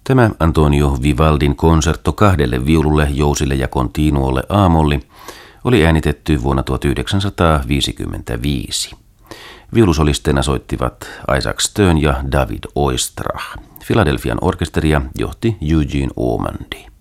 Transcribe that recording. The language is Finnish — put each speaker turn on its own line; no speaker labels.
Tämä Antonio Vivaldin konsertto kahdelle viululle, jousille ja continuolle a-molli oli äänitetty vuonna 1955. Viulusolisteina soittivat Isaac Stern ja David Oistrakh. Philadelphian orkesteria johti Eugene Ormandy.